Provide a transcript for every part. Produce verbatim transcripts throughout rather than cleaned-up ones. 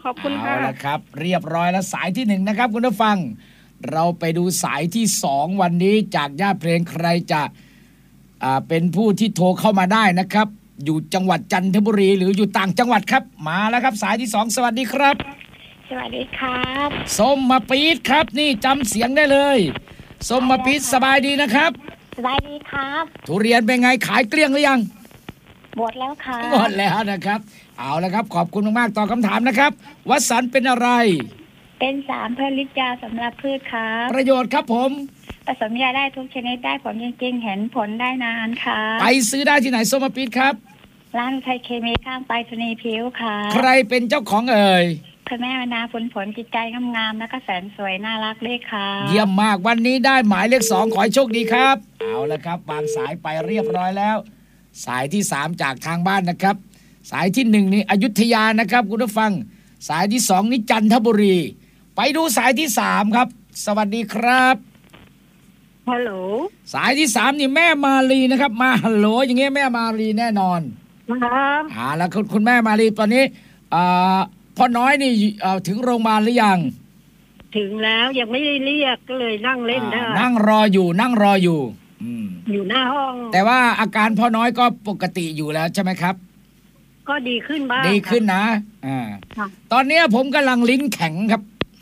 ขอบคุณค่ะเอาละครับเรียบร้อยแล้วสายที่หนึ่งนะครับคุณผู้ฟังเราไปดูสายที่สองวันนี้จากญาติเพลงใครจะอ่าเป็นผู้ที่โทรเข้ามาได้นะครับอยู่จังหวัดจันทบุรีหรืออยู่ต่างจังหวัดครับมาแล้วครับสายที่สองสวัสดีครับสวัสดีครับส้มมาปี๊ดครับนี่จำเสียงได้เลยส้มมาปี๊ดสบายดีนะครับสบายดีครับทุเรียนเป็นไงขายเกลี้ยงหรือยังหมดแล้วค่ะหมดแล้วนะครับเอาละครับขอบคุณมากๆตอบคำถามนะครับวัสันเป็นอะไรเป็นสารผลิตยาสำหรับพืชครับประโยชน์ครับผมผสมยาได้ทุกชนิดได้ผลจริงๆเห็นผลได้นานค่ะไปซื้อได้ที่ไหนส้มมาปี๊ดครับร้านไทยเคมีข้างไปรษณีย์ผิวค่ะใครเป็นเจ้าของเอ่ยคุณแม่วนาผลผลจิตใจงามๆแล้วก็แสนสวยน่ารักเลยค่ะเยี่ยมมากวันนี้ได้หมายเลขสองขอให้โชคดีครับเอาละครับวางสายไปเรียบร้อยแล้วสายที่สามจากทางบ้านนะครับสายที่หนึ่งนี่อยุธยานะครับคุณผู้ฟังสายที่สองนี่จันทบุรีไปดูสายที่สามครับสวัสดีครับฮัลโหลสายที่สามนี่แม่มาลีนะครับมาฮัลโหลอย่างเงี้ยแม่มาลีแน่นอนครับอ่าแล้วคุณคุณแม่มาลีตอนนี้อ่าพ่อน้อยนี่ถึงโรงพยาบาลหรือยังถึงแล้วยังไม่ได้เรียกก็เลยนั่งเล่นได้นั่งรออยู่นั่งรออยู่อยู่หน้าห้องแต่ว่าอาการพ่อน้อยก็ปกติอยู่แล้วใช่ไหมครับก็ดีขึ้นบ้างดีขึ้นนะอ่าตอนนี้ผมกำลังลิ้นแข็งครับ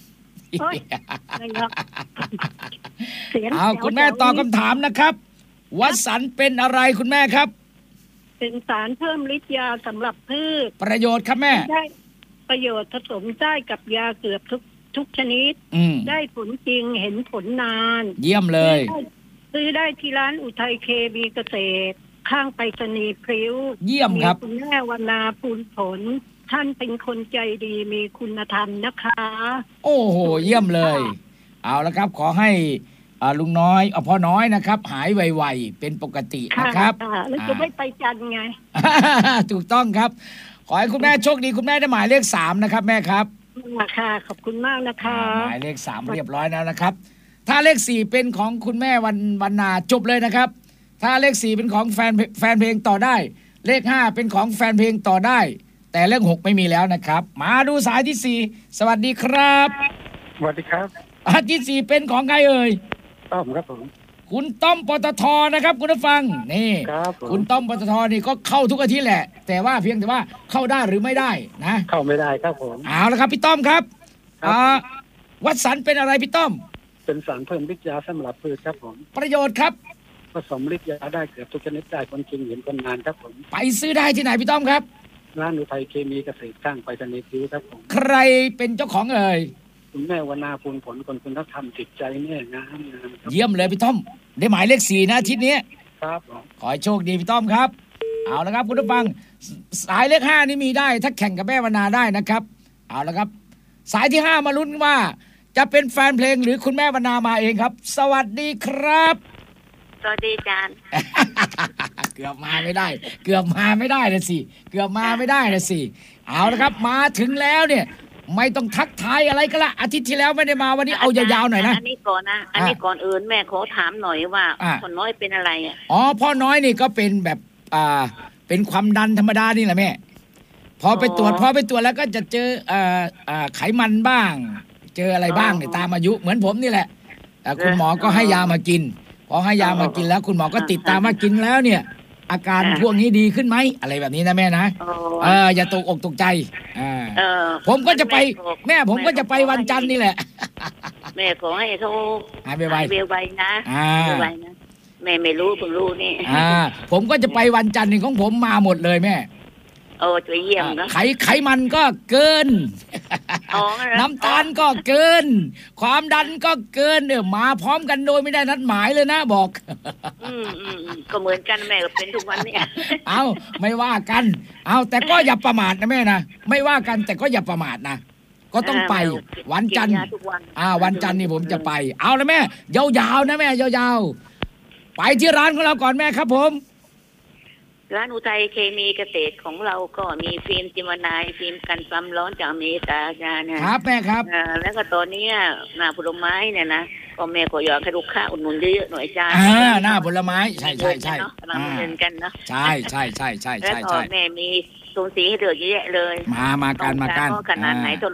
เอาคุณแม่ตอบคำถามนะครับวัสันเป็นอะไรคุณแม่ครับเป็นสารเพิ่มฤทธิ์ยาสำหรับพืชประโยชน์ครับแม่ได้ประโยชน์ผสมได้กับยาเกือบทุกทุกชนิดได้ผลจริงเห็นผลนานเยี่ยมเลยซื้อได้ที่ร้านอุทัยเคมีเกษตรข้างไปรษณีย์พริ้วเยี่ยมครับคุณแม่วรรณาภูลผลท่านเป็นคนใจดีมีคุณธรรมนะคะโอ้โหเยี่ยมเลยเอาละครับขอให้ลุงน้อยเอาพ่อน้อยนะครับหายไวๆเป็นปกตินะครับแล้วจะไม่ไปจันไงถูกต้องครับขอให้คุณแม่โชคดีคุณแม่ได้หมายเลขสามนะครับแม่ครับค่ะขอบคุณมากนะคะหมายเลขสามเรียบร้อยแล้วนะครับถ้าเลขสี่เป็นของคุณแม่วันวรรณาจบเลยนะครับถ้าเลขสี่เป็นของแฟนแฟนเพลงต่อได้เลขห้าเป็นของแฟนเพลงต่อได้แต่เลขหกไม่มีแล้วนะครับมาดูสายที่สี่สวัสดีครับสวัสดีครับสายที่สี่เป็นของใครเอ่ยต้อมครับผมคุณต้อมปตทนะครับคุณผู้ฟังนี่คุณต้อมปตทนี่ก็เข้าทุกอาทิตย์แหละแต่ว่าเพียงแต่ว่าเข้าได้หรือไม่ได้นะเข้าไม่ได้ครับผมเอาละครับพี่ต้อมครับอ่าวัสันเป็นอะไรพี่ต้อมเป็นสารเพิ่มฤทธิ์ยาสำหรับพืชครับผมประโยชน์ครับผสมฤทธิ์ยาได้เกือบทุกชนิดได้ผลจริงเห็นผลนานครับผมไปซื้อได้ที่ไหนพี่ต้อมครับร้านอุทัยเคมีเกษตรข้างไปรษณีย์ผิวครับผมใครเป็นเจ้าของเอ่ยคุณแม่วรรณาภูลผลคนคุณธรรมจิตใจแม่งามงามเยี่ยมเลยพี่ต้อมได้หมายเลขสี่นะอาทิตย์นี้ครับขอให้โชคดีพี่ต้อมครับเอาละครับคุณผู้ฟังสายเลขห้านี่มีได้ถ้าแข่งกับแม่วรรณาได้นะครับเอาละครับสายที่ห้ามาลุ้นว่าจะเป็นแฟนเพลงหรือคุณแม่วรรณามาเองครับสวัสดีครับสวัสดีจานเกือบมาไม่ได้เกือบมาไม่ได้เลยสิเกือบมาไม่ได้เลยสิเอาละครับมาถึงแล้วเนี่ยไม่ต้องทักทายอะไรก็ละอาทิตย์ที่แล้วไม่ได้มาวันนี้เอายาวๆหน่อยนะอันนี้ก่อนนะอันนี้ก่อนอื่นแม่ขอถามหน่อยว่าพ่อน้อยเป็นอะไรอ่ะอ๋อพ่อน้อยนี่ก็เป็นแบบอ่าเป็นความดันธรรมดานี่แหละแม่พอไปตรวจพอไปตรวจแล้วก็จะเจอเอ่ออ่าไขมันบ้างเจออะไรบ้างเนี่ยตามอายุเหมือนผมนี่แหละคุณหมอก็ให้ยามากินพอให้ยามากินแล้วคุณหมอก็ติดตามมากินแล้วเนี่ยอาการพวกนี้ดีขึ้นไหมอะไรแบบนี้นะแม่นะเอออย่าตกอกตกใจอ่าผมก็จะไปแม่ผมก็จะไปวันจันทร์นี่แหละแม่ขอให้เขาหายไวๆนะไวๆนะแม่ไม่รู้เพิ่งรู้นี่อ่าผมก็จะไปวันจันทร์นี่ของผมมาหมดเลยแม่โอ้จะเยี่ยมนะไขไขมันก็เกินน้ำตาลก็เกินความดันก็เกินเนี่ยมาพร้อมกันโดยไม่ได้นัดหมายเลยนะบอกอืมอืมก็เหมือนกันแม่ก็เป็นทุกวันเนี่ยเอาไม่ว่ากันเอาแต่ก็อย่าประมาทนะแม่นะไม่ว่ากันแต่ก็อย่าประมาทนะก็ต้องไปวันจันทร์อ่าวันจันทร์นี่ผมจะไปเอาละแม่ยาวๆนะแม่ยาวๆไปที่ร้านของเราก่อนแม่ครับผมร้านอุทัยเคมีเกษตรของเราก็มีฟิล์มจิมนายฟิล์มกันความร้อนจากอเมริกาจ้านะครับแม่ครับแล้วก็ตอนนี้หน้าผลไม้เนี่ยนะก็แม่ขออยากให้ลูกค้าอุดหนุนเยอะๆหน่อยจ้าอ่าหน้าผลไม้ใช่ใช่ใช่กำลังเงินกันเนาะใช่ใช่ใช่ใช่ใช่แล้วก็แม่มีโซนสีให้เลือกเยอะเลยมามากันมากันขนาดไหน